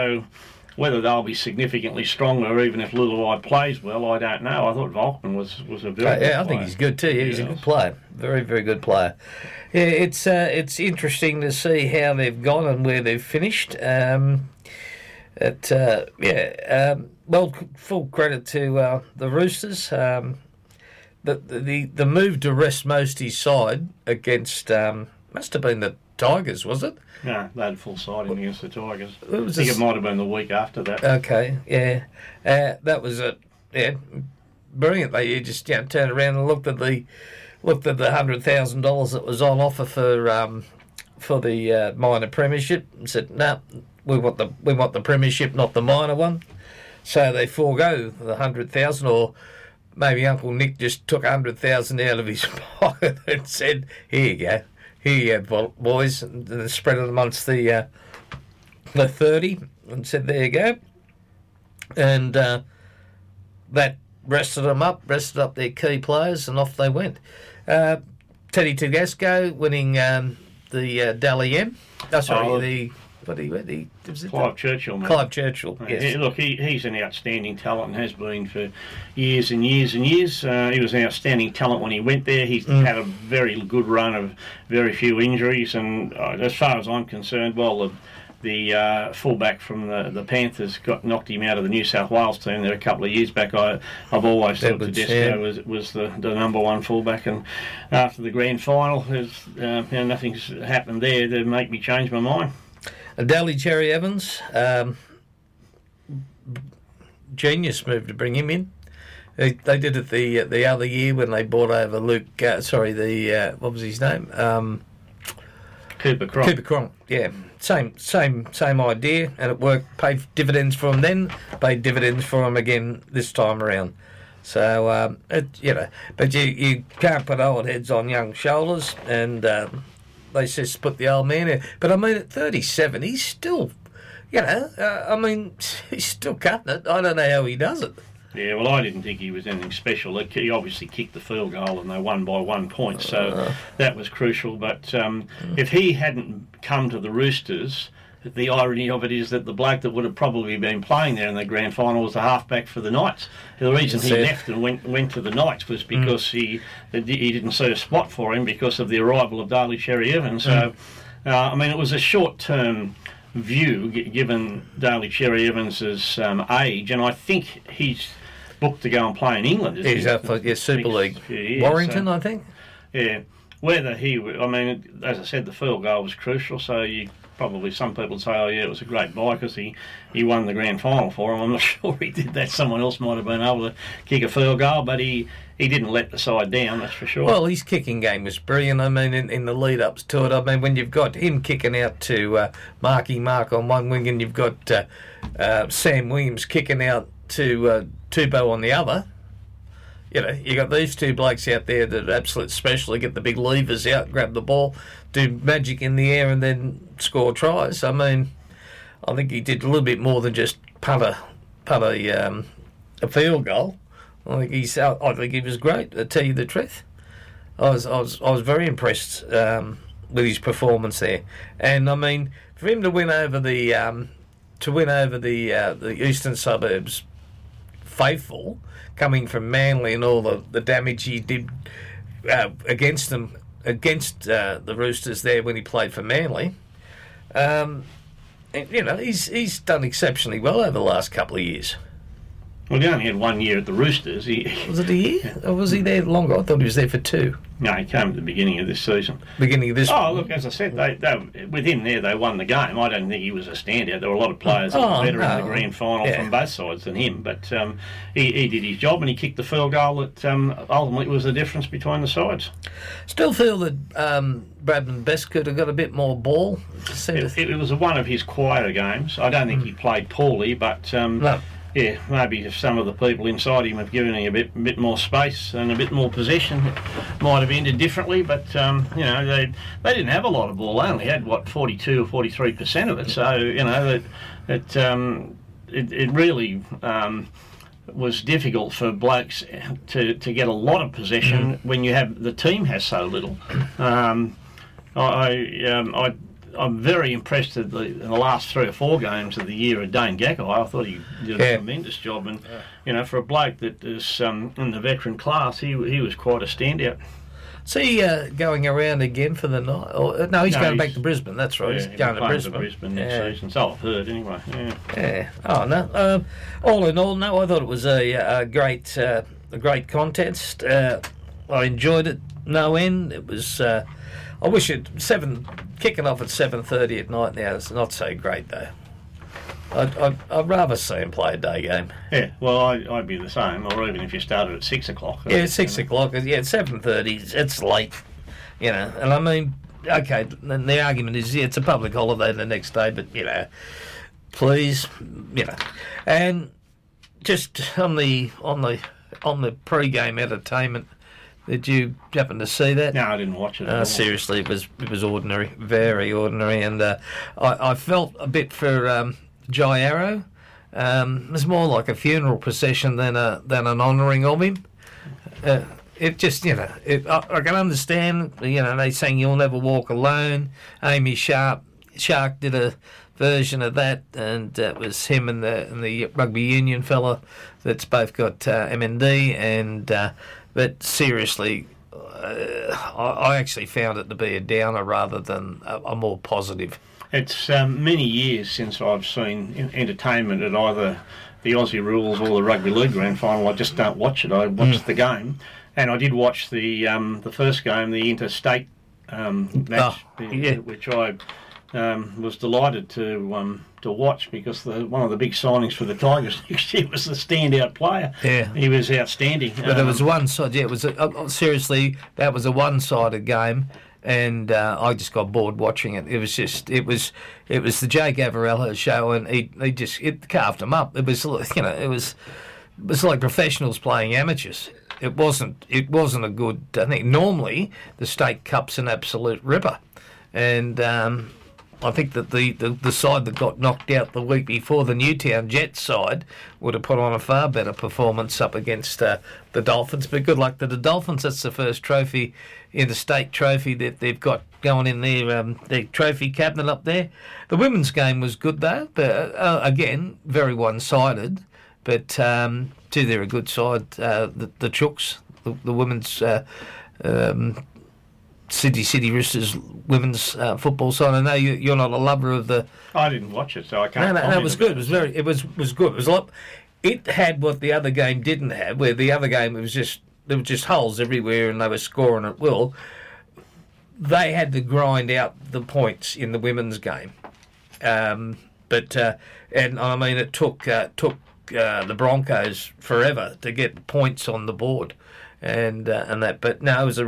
So whether they'll be significantly stronger, even if Luluai plays well, I don't know. I thought Volkman was a very good player. I think he's good too. He's a good player, very, very good player. Yeah, it's interesting to see how they've gone and where they've finished. Well, full credit to the Roosters. The move to rest Mostie's side against must have been the Tigers, was it? No, they had full siding against the Tigers. I think it might have been the week after that. Okay, yeah. That was brilliant. They just turned around and looked at the $100,000 that was on offer for the minor premiership and said, no, we want the premiership, not the minor one. So they forego the 100,000, or maybe Uncle Nick just took 100,000 out of his pocket and said, "Here you go, boys," and spread it amongst the 30, and said, "There you go," and that rested up their key players, and off they went. Teddy Tedesco winning the Dally M. Clive Churchill, mate. Clive Churchill, yes. Look, he's an outstanding talent and has been for years and years and years. He was an outstanding talent when he went there. He's had a very good run of very few injuries, and as far as I'm concerned, the fullback from the Panthers knocked him out of the New South Wales team there a couple of years back. I've always thought Tedesco was the number one fullback, and after the grand final, nothing's happened there to make me change my mind. Daly Cherry Evans, genius move to bring him in. They did it the other year when they brought over Luke. What was his name? Cooper Cronk. Cooper Cronk. Yeah, same idea, and it worked. Paid dividends for him then. Paid dividends for him again this time around. So but you can't put old heads on young shoulders, and they just put the old man in. But I mean, at 37, he's still, he's still cutting it. I don't know how he does it. Yeah, well, I didn't think he was anything special. He obviously kicked the field goal and they won by 1 point, so that was crucial. But if he hadn't come to the Roosters, the irony of it is that the bloke that would have probably been playing there in the grand final was the halfback for the Knights. The reason he left and went to the Knights was because he didn't see a spot for him because of the arrival of Daly Cherry Evans. So, it was a short-term view given Daly Cherry Evans's age, and I think he's booked to go and play in England. He's up for Super League. Warrington, I think. Yeah. Whether as I said, the field goal was crucial, so some people say, oh yeah, it was a great buy because he won the grand final for him. I'm not sure he did that. Someone else might have been able to kick a field goal, but he didn't let the side down, that's for sure. Well, his kicking game was brilliant. I mean, in the lead-ups to it, I mean, when you've got him kicking out to Mark on one wing, and you've got Sam Williams kicking out to Tupou on the other, you got these two blokes out there that are absolute special. They get the big levers out, grab the ball, do magic in the air, and then score tries. I mean, I think he did a little bit more than just punt a field goal. I think he was great. To tell you the truth, I was very impressed with his performance there. And I mean, for him to win over the eastern suburbs faithful, coming from Manly and all the damage he did against the Roosters there when he played for Manly. He's done exceptionally well over the last couple of years. Well, he only had 1 year at the Roosters. Was it a year? Or was he there longer? I thought he was there for 2. No, he came at the beginning of this season. Oh, look, as I said, they with him there, they won the game. I don't think he was a standout. There were a lot of players that were better in the grand final from both sides than him. But he did his job and he kicked the field goal that ultimately was the difference between the sides. Still feel that Bradman Best could have got a bit more ball. It was one of his quieter games. I don't think he played poorly, but... no. Yeah, maybe if some of the people inside him have given him a bit more space and a bit more possession, it might have ended differently. But they didn't have a lot of ball. They only had 42 or 43% of it. So it really was difficult for blokes to get a lot of possession when the team has so little. I'm very impressed in the last 3 or 4 games of the year of Dane Gagai. I thought he did a tremendous job, and for a bloke that is in the veteran class, he was quite a standout. Is he going around again for the night? No, he's going back to Brisbane. That's right. He's going to Brisbane next season. So I've heard anyway. Yeah. Oh no. All in all, no. I thought it was a great contest. I enjoyed it. No end. It was. I wish it kicking off at 7:30 at night now. It's not so great though. I'd rather see him play a day game. Yeah, well, I'd be the same, or even if you started at 6 o'clock. Yeah, 6 o'clock. Yeah, 7:30. It's late, And I mean, okay, the argument is, it's a public holiday the next day, but please, and just on the pre-game entertainment. Did you happen to see that? No, I didn't watch it. Seriously, it was ordinary, very ordinary, and I felt a bit for Jai Arrow. It was more like a funeral procession than an honouring of him. It just, I can understand. They sang "You'll Never Walk Alone." Amy Shark did a version of that, and it was him and the rugby union fella that's both got MND and. But seriously, I actually found it to be a downer rather than a more positive. It's many years since I've seen entertainment at either the Aussie Rules or the Rugby League Grand Final. I just don't watch it. I watch the game, and I did watch the first game, the interstate match, which I was delighted to watch because one of the big signings for the Tigers next year was the standout player. Yeah, he was outstanding. But it was one side. Yeah, it was seriously that was a one-sided game, and I just got bored watching it. It was the Jake Avarello show, and it carved him up. It was it was like professionals playing amateurs. It wasn't a good. I think normally the State Cup's an absolute ripper, and. I think that the side that got knocked out the week before, the Newtown Jets side, would have put on a far better performance up against the Dolphins. But good luck to the Dolphins. That's the first trophy, interstate trophy that they've got going in their trophy cabinet up there. The women's game was good though, but again very one-sided. But they're a good side. The Chooks, the women's. City Roosters women's football side. I know you're not a lover of the. I didn't watch it, so I can't. No, it was good. It was good. It was a lot. It had what the other game didn't have. Where the other game there were just holes everywhere, and they were scoring at will. They had to grind out the points in the women's game, and I mean it took the Broncos forever to get points on the board. And that, but no, it was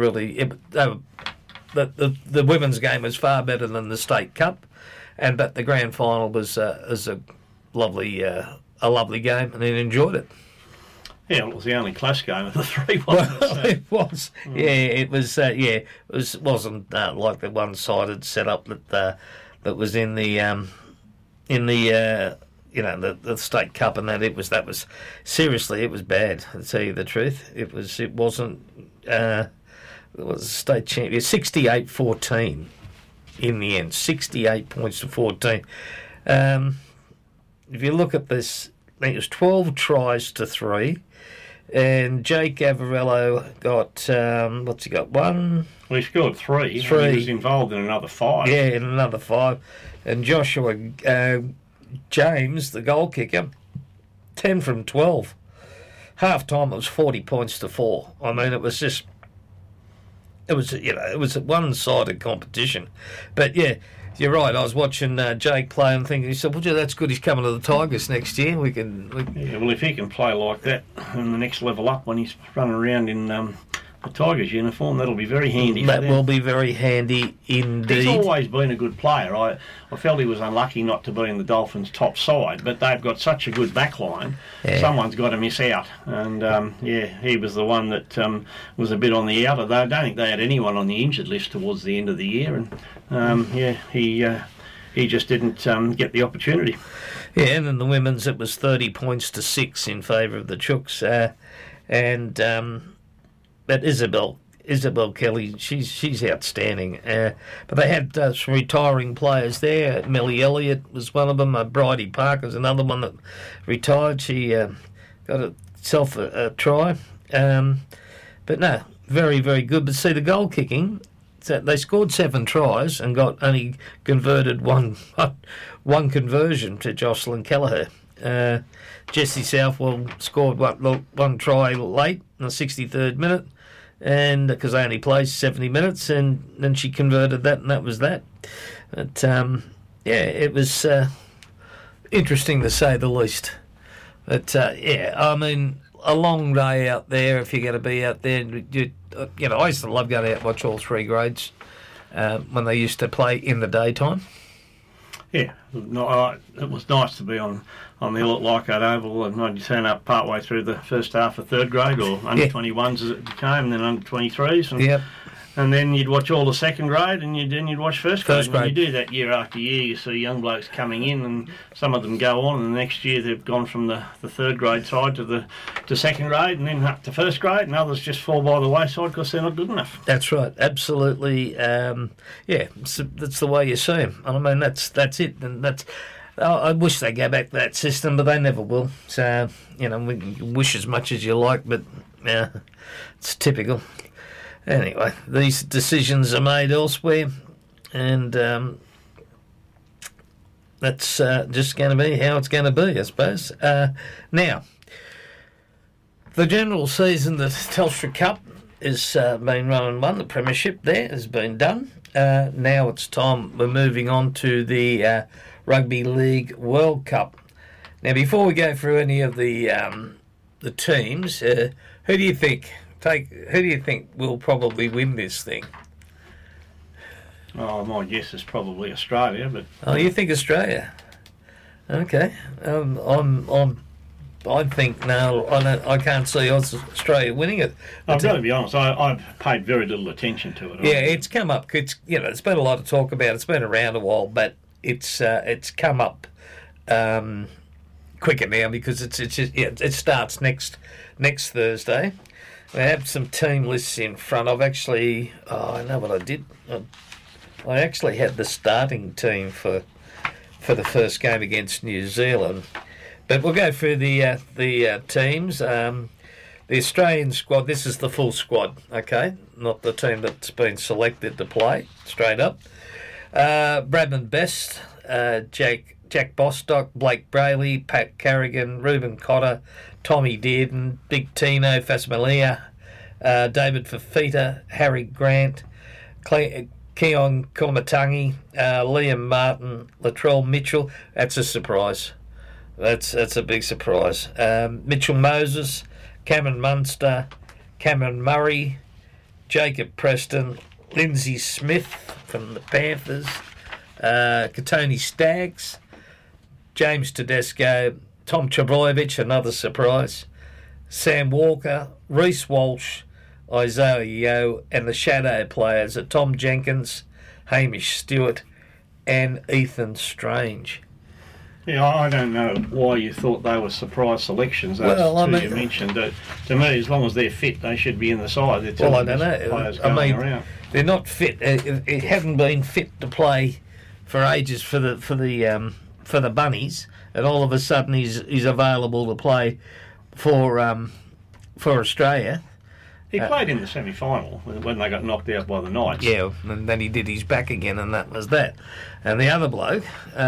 the women's game was far better than the State Cup, but the grand final was a lovely game, and I enjoyed it. Yeah, it was the only close game of the three. It was. It was. It wasn't like the one-sided setup that was in the the State Cup and that. That was seriously, it was bad, to tell you the truth. It wasn't it was state champion 68-14 in the end, 68 points to 14. If you look at this, I think it was 12 tries to 3, and Jake Avarello got what's he got? 1. Well, he scored 3. He was involved in another 5. Yeah, in another 5, and Joshua James, the goal kicker, 10 from 12. Half time it was 40 points to 4. I mean, it was a one-sided competition. But yeah, you're right. I was watching Jake play and thinking, he said, "Well, gee, that's good. He's coming to the Tigers next year. Yeah, well, if he can play like that in the next level up when he's running around in the Tigers uniform, that'll be very handy. That will be very handy indeed. He's always been a good player. I felt he was unlucky not to be in the Dolphins' top side, but they've got such a good backline. Yeah. Someone's got to miss out, and he was the one that was a bit on the outer. I don't think they had anyone on the injured list towards the end of the year, and he just didn't get the opportunity. Yeah, and in the women's, it was 30 points to 6 in favour of the Chooks, but Isabel Isabel Kelly, she's outstanding. But they had some retiring players there. Millie Elliott was one of them. Bridie Parker's another one that retired. She got herself a try. But no, very, very good. But see, the goal kicking, so they scored 7 tries and got only converted one conversion to Jocelyn Kelleher. Jessie Southwell scored one try late in the 63rd minute, and because they only played 70 minutes, and then she converted that, and that was that. But it was interesting to say the least. But I mean, a long day out there if you're going to be out there. I used to love going out and watch all 3 grades when they used to play in the daytime. Yeah, it was nice to be on the Leichhardt Oval, and when you turn up partway through the first half of 3rd grade, or under 21s as it became, and then under 23s. And then you'd watch all the 2nd grade, and then you'd watch first grade. And you do that year after year. You see young blokes coming in, and some of them go on, and the next year they've gone from the 3rd grade side to 2nd grade, and then up to 1st grade, and others just fall by the wayside because they're not good enough. That's right, absolutely. That's the way you see them. I mean, that's it, and that's. I wish they go back to that system, but they never will. So we can wish as much as you like, but it's typical. Anyway, these decisions are made elsewhere, and that's just going to be how it's going to be, I suppose. Now, the general season, the Telstra Cup, has been run and won. The premiership there has been done. Now it's time we're moving on to the Rugby League World Cup. Now, before we go through any of the teams, who do you think? Who do you think will probably win this thing? Oh, my guess is probably Australia, but... Oh, you think Australia? Okay. I think, no, I can't see Australia winning it. I've got to be honest, I've paid very little attention to it. Yeah, it's come up. It's it's been a lot of talk about it. It's been around a while, but it's come up quicker now because it starts next Thursday. I have some team lists in front. I know what I did. I actually had the starting team for the first game against New Zealand. But we'll go through the teams. The Australian squad, this is the full squad, okay? Not the team that's been selected to play, straight up. Bradman Best, Jack Bostock, Blake Brayley, Pat Carrigan, Reuben Cotter, Tommy Dearden, Big Tino Fasamalia, David Fafita, Harry Grant, Keon Kumatangi, Liam Martin, Latrell Mitchell. That's a surprise. That's a big surprise. Mitchell Moses, Cameron Munster, Cameron Murray, Jacob Preston, Lindsay Smith from the Panthers, Katoni Staggs, James Tedesco, Tom Trbojevic, another surprise, Sam Walker, Reece Walsh, Isaiah Yeo, and the shadow players are Tom Jenkins, Hamish Stewart, and Ethan Strange. Yeah, I don't know why you thought they were surprise selections. Those you mentioned. To me, as long as they're fit, they should be in the side. I don't know. Around. They're not fit. It haven't been fit to play for ages for the Bunnies, and all of a sudden he's available to play for Australia. He played in the semi-final when they got knocked out by the Knights. Yeah, and then he did his back again, and that was that. And the other bloke,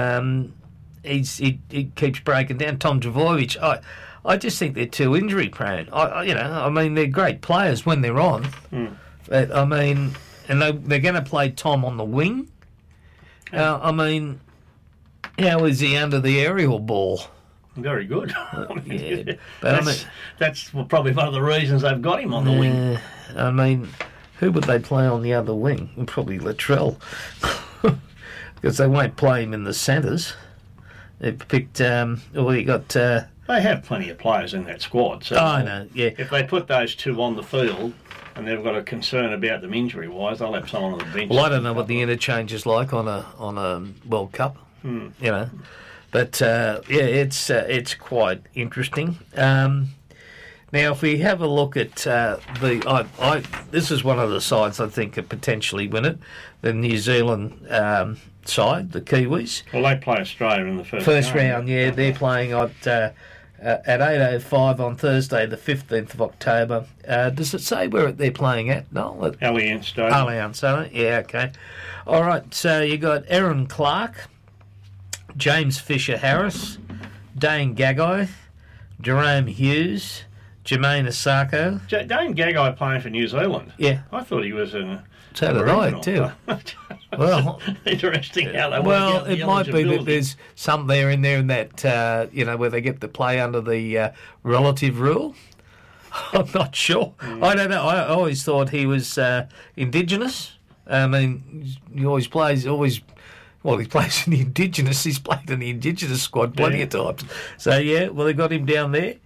he keeps breaking down. Tom Trbojevic, I just think they're too injury prone. I mean, they're great players when they're on. But, I mean, and they're going to play Tom on the wing. I mean, how is he under the aerial ball? Very good. But that's probably one of the reasons they've got him on the wing. I mean, who would they play on the other wing? Probably Latrell, because they won't play him in the centres. They've picked. You got. They have plenty of players in that squad. So I know. Yeah. If they put those two on the field, and they've got a concern about them injury-wise, they'll have someone on the bench. Well, I don't know what the interchange is like on a World Cup. You know. But it's quite interesting. Now Now, if we have a look at this is one of the sides I think could potentially win it. The New Zealand side, the Kiwis. Well, they play Australia in the first game. Round. Yeah, they're playing at 8:05 on Thursday, the 15th of October. Does it say where they're playing at? No, Allianz Stadium. Allianz, yeah, okay. All right, so you got Aaron Clark, James Fisher-Harris, Dane Gagai, Jerome Hughes, Jermaine Asako. Dane Gagai playing for New Zealand. Yeah. I thought he was in. So did I, too. Well, interesting how they it might be that there's some there in that, where they get to play under the relative rule. I'm not sure. I don't know. I always thought he was Indigenous. I mean, he plays in the Indigenous. He's played in the Indigenous squad plenty of times. So, yeah, well, they got him down there.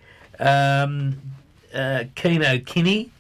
Keno Kinney,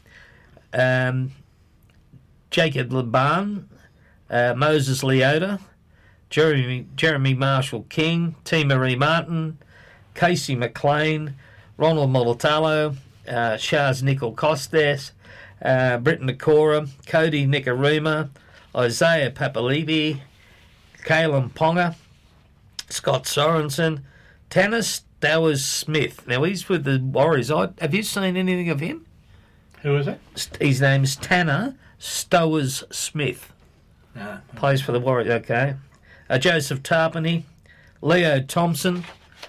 Jacob Laban, Moses Leota, Jeremy Marshall King, T. Marie Martin, Casey McLean, Ronald Molitalo, Shaz Nicol Costas, Britton Nakora, Cody Nikarima, Isaiah Papalivi, Kalen Ponga, Scott Sorensen, Tanner Stowers Smith. Now he's with the Warriors. Have you seen anything of him? Who is it? His name's Tanner Stowers Smith. No. Plays for the Warriors, okay. Joseph Tarpany, Leo Thompson,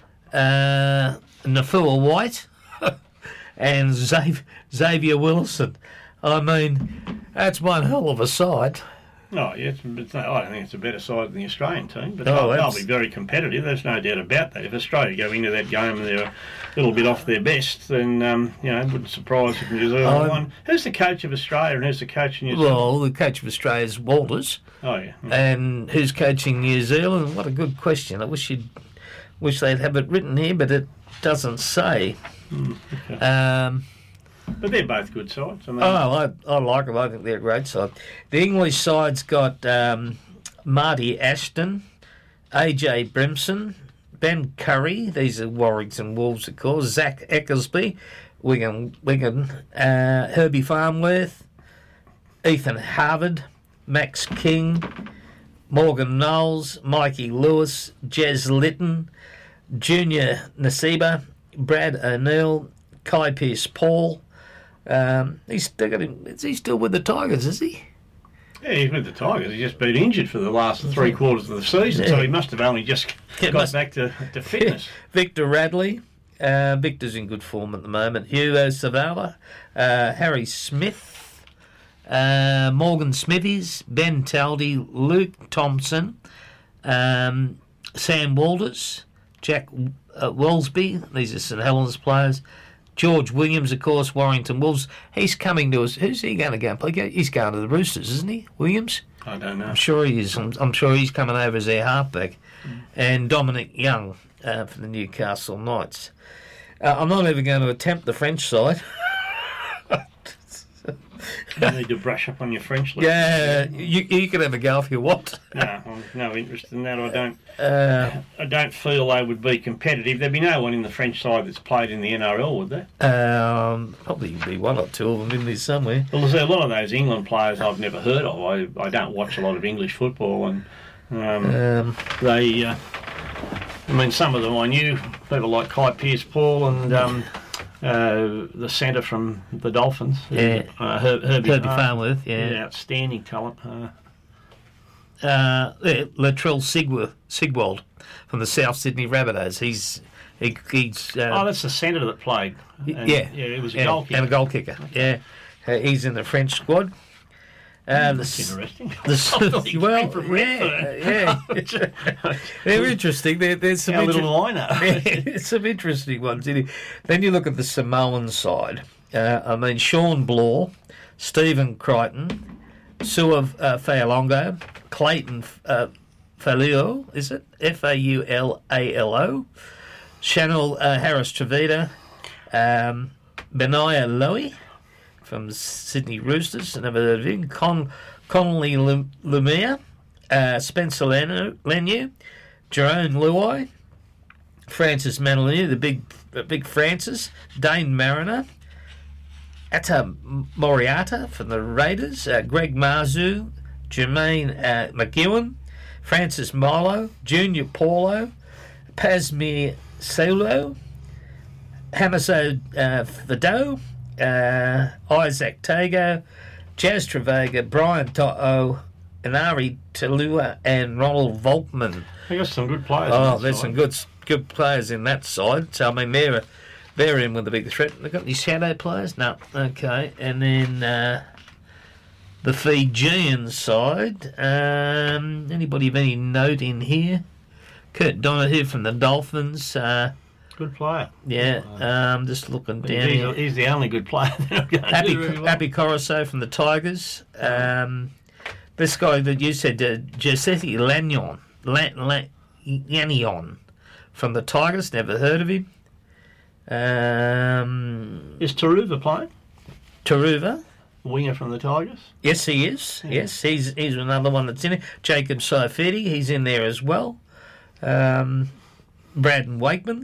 Nafua White, and Xavier Wilson. I mean, that's one hell of a side. Oh, yeah, I don't think it's a better side than the Australian team, but they'll be very competitive. There's no doubt about that. If Australia go into that game and they're a little bit off their best, then it wouldn't surprise if New Zealand won. Who's the coach of Australia and who's the coach of New Zealand? Well, the coach of Australia is Walters. Oh, yeah. And who's coaching New Zealand? What a good question. I wish they'd have it written here, but it doesn't say. Okay. But they're both good sides. I like them. I think they're a great side. The English side's got Marty Ashton, AJ Brimson, Ben Curry. These are Warrington Wolves, of course. Zach Eckersby, Wigan, Herbie Farnworth, Ethan Harvard, Max King, Morgan Knowles, Mikey Lewis, Jez Litton, Junior Nasiba, Brad O'Neill, Kai Pearce-Paul. Is he still with the Tigers, is he? Yeah, he's with the Tigers. He's just been injured for the last 3 quarters of the season, so he must have only just got back to fitness. Victor Radley. Victor's in good form at the moment. Hugo Savala. Harry Smith. Morgan Smithies. Ben Taldy. Luke Thompson. Sam Walters. Jack Wellsby. These are St Helens players. George Williams, of course, Warrington Wolves. He's coming to us. Who's he going to go and play? He's going to the Roosters, isn't he? Williams? I don't know. I'm sure he is. I'm sure he's coming over as their halfback. And Dominic Young for the Newcastle Knights. I'm not even going to attempt the French side. You need to brush up on your French. Yeah, you can have a go if you want. No, I've no interest in that. I don't feel they would be competitive. There'd be no one in the French side that's played in the NRL, would there? Probably be one or two of them in there somewhere. Well, there's a lot of those England players I've never heard of. I don't watch a lot of English football, and some of them I knew. People like Kai Pearce-Paul and the centre from the Dolphins. Yeah. Herbie Farnworth, yeah. Outstanding talent. Latrell Sigwald from the South Sydney Rabbitohs. He's that's the centre that played. And, he was a goal kicker. And a goal kicker, yeah. He's in the French squad. That's interesting. They're interesting. There's some some interesting ones. Then you look at the Samoan side. Sean Blore, Stephen Crichton, Sua Fa'alongo, Clayton Faulalo, is it? Faulalo, Chanel Harris Trevita, Benaiah Lowy from Sydney Roosters, never heard of him. Connolly Lumia, Spencer Lenu, Jerome Luai, Francis Manilinu, the big Francis, Dane Mariner, Atta Moriata from the Raiders, Greg Marzu, Jermaine McEwen, Francis Milo, Junior Paulo, Pasmir Solo, Hamaso Fido, Isaac Tago, Jazz Travaga, Brian To'o, Inari Talua, and Ronald Volkman. They got some good players. Oh, there's some good players in that side. So I mean, they're in with the big threat. They got any shadow players? No. Okay, and then the Fijian side. Anybody of any note in here? Kurt Donahue from the Dolphins. Good player. Yeah, just looking down here. He's the only good player. Abby Corosso from the Tigers. This guy that you said, Giuseppe Lanyon from the Tigers. Never heard of him. Is Taruva playing? Taruva? Winger from the Tigers? Yes, he is. Yeah. Yes, he's another one that's in it. Jacob Saifidi, he's in there as well. Braden Wakeman.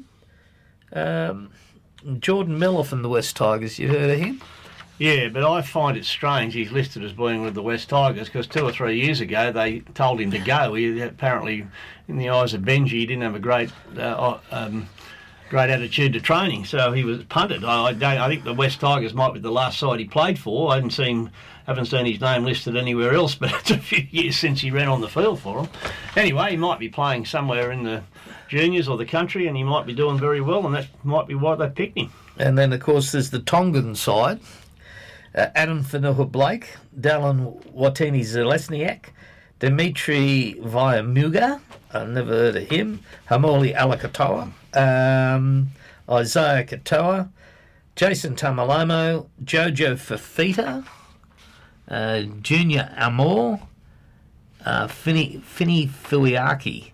Jordan Miller from the West Tigers, you heard of him? Yeah, but I find it strange he's listed as being with the West Tigers because 2 or 3 years ago they told him to go. He apparently, in the eyes of Benji, he didn't have a great attitude to training, so he was punted. I think the West Tigers might be the last side he played for. I haven't seen his name listed anywhere else, but it's a few years since he ran on the field for them. Anyway, he might be playing somewhere in the juniors or the country, and he might be doing very well, and that might be why they picked him. And then, of course, there's the Tongan side. Adam Fanuha Blake, Dallin Watini Zelesniak, Dimitri Viamuga, I've never heard of him, Hamoli Alakatoa, Isaiah Katoa, Jason Tamalomo, Jojo Fafita, Junior Amor, Fini Fuiaki,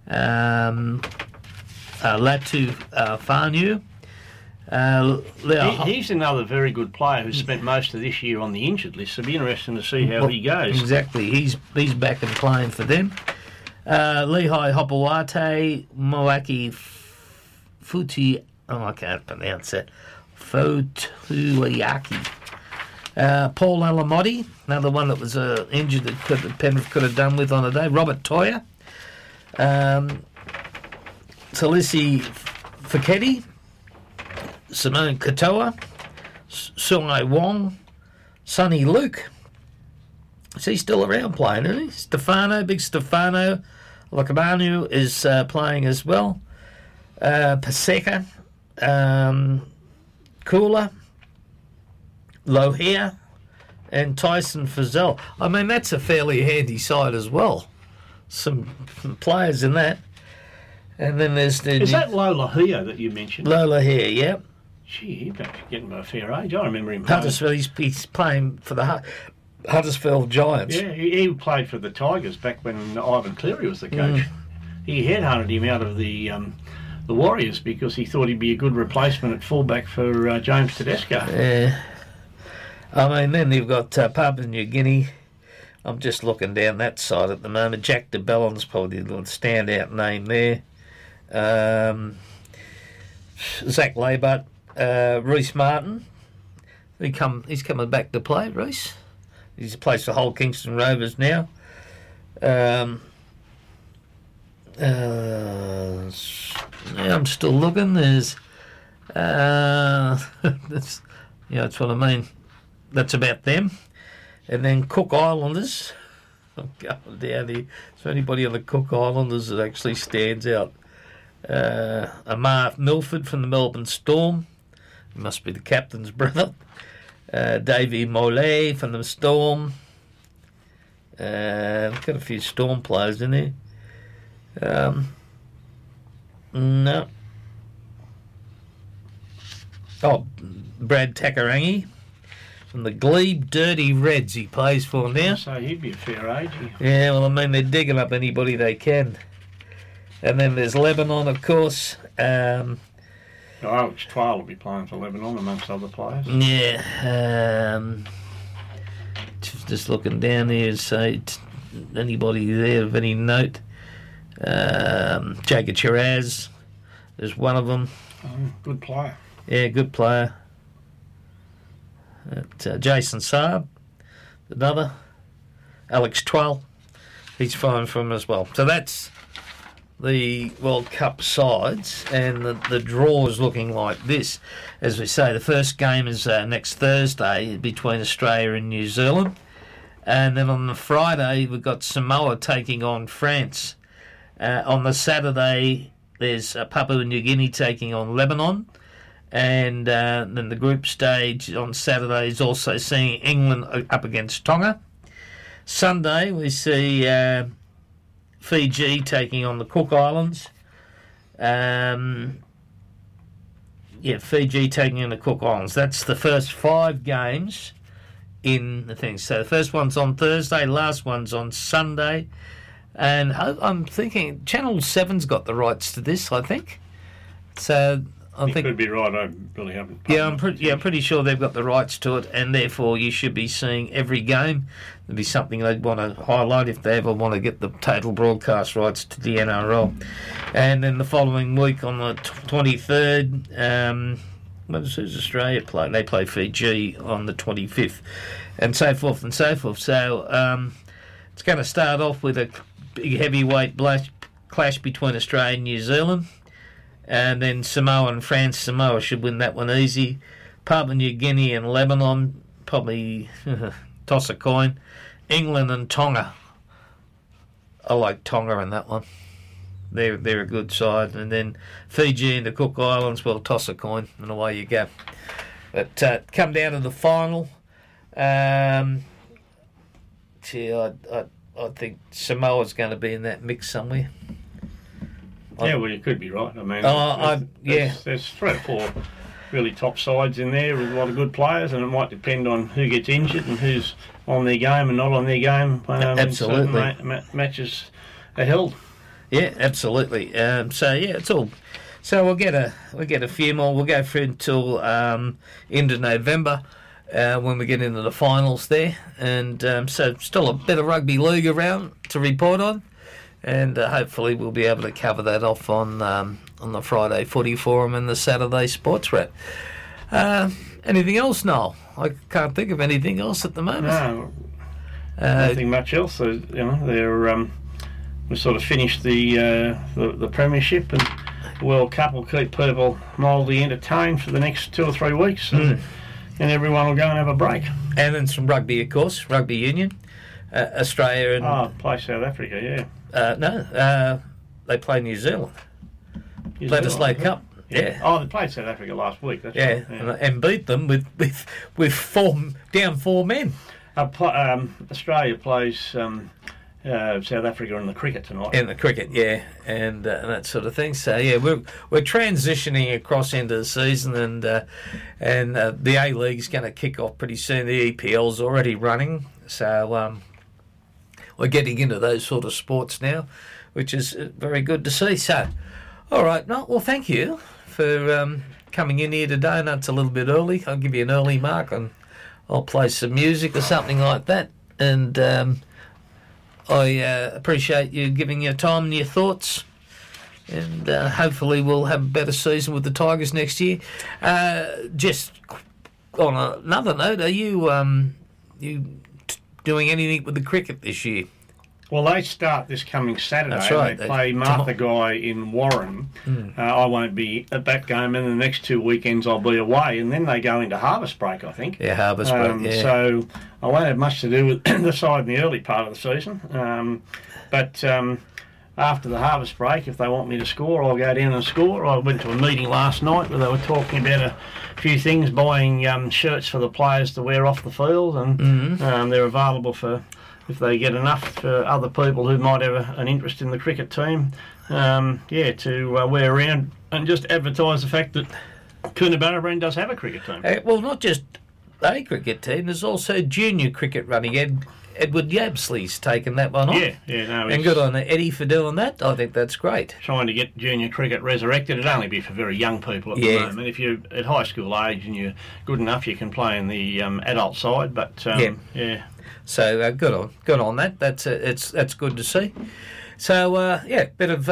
Latu Fanu. He's another very good player who's spent most of this year on the injured list, so it'll be interesting to see how he goes. Exactly, he's back and playing for them. Lehigh Hopawate, Moaki Futi, I can't pronounce that, Fotuiaki. Paul Alamotti, another one that was injured that Penrith could have done with on a day. Robert Toyer. Salisi Fiketti. Simone Katoa, Sungai Wong, Sonny Luke. Is he still around playing, isn't he? Big Stefano Lakamanu is playing as well. Paseka, Kula, Lohia, and Tyson Fazell. I mean, that's a fairly handy side as well. Some players in that. And then there's the... Is that Lola Hia that you mentioned? Lola Hia, yeah. Gee, he's getting by a fair age. I remember him playing. Huddersfield, he's playing for the Huddersfield Giants. Yeah, he played for the Tigers back when Ivan Cleary was the coach. He headhunted him out of the Warriors because he thought he'd be a good replacement at fullback for James Tedesco. Yeah. I mean, then you've got Papua New Guinea. I'm just looking down that side at the moment. Jack de Bellon's probably the standout name there. Zach Labart. Reece Martin, he's coming back to play. Reece, he's plays for Hull Kingston Rovers now. I'm still looking. There's, that's what I mean. That's about them. And then Cook Islanders. I'm going down here. Is there anybody on the Cook Islanders that actually stands out? Amar Milford from the Melbourne Storm. He must be the captain's brother. Davey Mollet from the Storm. Got a few Storm players in there. No. Oh, Brad Takarangi from the Glebe Dirty Reds he plays for now. So he'd be a fair age. Yeah, well, I mean, they're digging up anybody they can. And then there's Lebanon, of course. Alex Twal will be playing for Lebanon amongst other players. Yeah. Just looking down here, say anybody there of any note. Jacob Chiraz is one of them. Good player. Yeah, good player. Jason Saab, another. Alex Twell, he's fine from as well. So that's the World Cup sides, and the draw is looking like this. As we say, the first game is next Thursday between Australia and New Zealand. And then on the Friday, we've got Samoa taking on France. On the Saturday, there's Papua New Guinea taking on Lebanon. And then the group stage on Saturday is also seeing England up against Tonga. Sunday, we see Fiji taking on the Cook Islands. Fiji taking on the Cook Islands. That's the first 5 games in the thing. So the first one's on Thursday, last one's on Sunday. And I'm thinking Channel 7's got the rights to this, I think. So I think could be right. I really haven't. I'm pretty sure they've got the rights to it, and therefore you should be seeing every game. There'll be something they'd want to highlight if they ever want to get the total broadcast rights to the NRL. And then the following week on the 23rd, who's Australia play? They play Fiji on the 25th, and so forth and so forth. So it's going to start off with a big heavyweight clash between Australia and New Zealand. And then Samoa and France. Samoa should win that one easy. Papua New Guinea and Lebanon, probably toss a coin. England and Tonga. I like Tonga in that one. They're a good side. And then Fiji and the Cook Islands, well, toss a coin and away you go. But come down to the final. I think Samoa's going to be in that mix somewhere. Yeah, well, you could be right. I mean, there's 3 or 4 really top sides in there with a lot of good players, and it might depend on who gets injured and who's on their game and not on their game. Absolutely, matches are held. Yeah, absolutely. It's all. So we'll get a few more. We'll go through until into November when we get into the finals there, and so still a bit of rugby league around to report on. And hopefully we'll be able to cover that off on the Friday Footy Forum and the Saturday Sports Wrap. Anything else, Noel? I can't think of anything else at the moment. No, nothing much else. So, we sort of finished the Premiership, and the World Cup will keep people mildly entertained for the next 2 or 3 weeks, and everyone will go and have a break. And then some rugby, of course, rugby union. Australia and... play South Africa, yeah. No, they play New Zealand. Gladys Lake Cup. Yeah. Oh, they played South Africa last week. That's right. Yeah. And beat them with 4 men. Australia plays South Africa in the cricket tonight. In the cricket, yeah, and that sort of thing. So yeah, we're transitioning across into the season, and the A League's going to kick off pretty soon. The EPL's already running, so. We're getting into those sort of sports now, which is very good to see. So, all right, well, thank you for coming in here today. I know it's a little bit early. I'll give you an early mark, and I'll play some music or something like that. And I appreciate you giving your time and your thoughts. And hopefully we'll have a better season with the Tigers next year. Just on another note, are you doing anything with the cricket this year? Well, they start this coming Saturday. That's right. They play Martha Guy in Warren. I won't be at that game, and the next 2 weekends I'll be away, and then they go into harvest break, I think. Yeah, harvest break, yeah. So I won't have much to do with the side in the early part of the season. But after the harvest break, if they want me to score, I'll go down and score. I went to a meeting last night where they were talking about a few things, buying shirts for the players to wear off the field, and they're available for, if they get enough, for other people who might have an interest in the cricket team, to wear around and just advertise the fact that Coonabarabran does have a cricket team. Well, not just a cricket team, there's also junior cricket running. Edward Yabsley's taken that one on. And good on Eddie for doing that. I think that's great. Trying to get junior cricket resurrected. It'd only be for very young people at the moment. If you're at high school age and you're good enough, you can play in the adult side. But so good on that. That's good to see. So bit of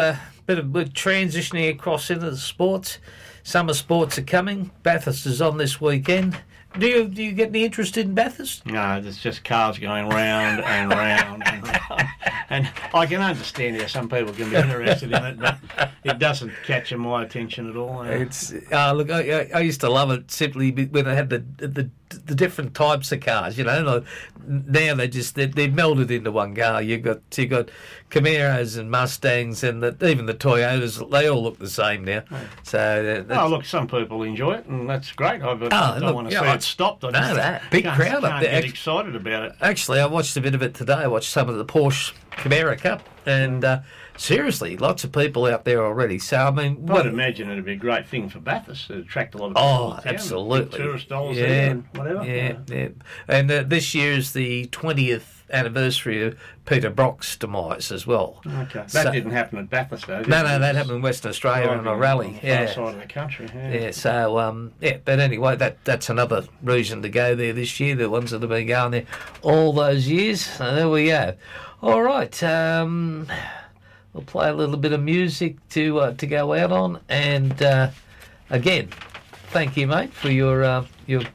transitioning across into the sports. Summer sports are coming. Bathurst is on this weekend. Do you get any interest in Bathurst? No, there's just cars going round and round and round. And I can understand how some people can be interested in it, but it doesn't catch my attention at all. It's look, I used to love it simply when they had the different types of cars. You know, like, now they've melded into one car. You got Camaros and Mustangs and even the Toyotas. They all look the same now. Yeah. So look, some people enjoy it, and that's great. I don't want to see it stopped. I just that big crowd up there. Get excited about it. Actually, I watched a bit of it today. I watched some of the Porsche Carrera Cup, and seriously, lots of people out there already. So I mean, I'd imagine it'd be a great thing for Bathurst to attract a lot of people. Oh, to town, absolutely, tourist dollars there and whatever. Yeah. And this year's the 20th anniversary of Peter Brock's demise as well. Okay, that didn't happen at Bathurst, though. No, that happened in Western Australia on a rally. On the side of the country. Yeah. So but anyway, that's another reason to go there this year. The ones that have been going there all those years. So there we go. All right. We'll play a little bit of music to go out on, and again, thank you, mate, for your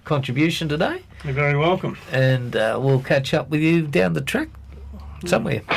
contribution today. You're very welcome. And we'll catch up with you down the track somewhere.